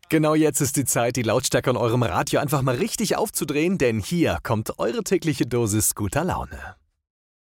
Genau jetzt ist die Zeit, die Lautstärke an eurem Radio einfach mal richtig aufzudrehen, denn hier kommt eure tägliche Dosis guter Laune.